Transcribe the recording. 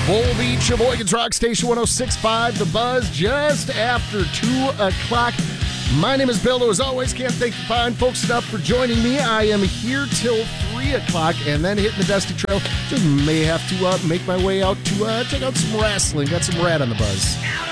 Bowl Beach, Sheboygan's Rock Station 106.5, The Buzz, just after 2 o'clock. My name is Bill. As always, can't thank the fine folks enough for joining me. I am here till 3 o'clock and then hitting the Dusty Trail. Just may have to make my way out to check out some wrestling. Got some Rad on the Buzz.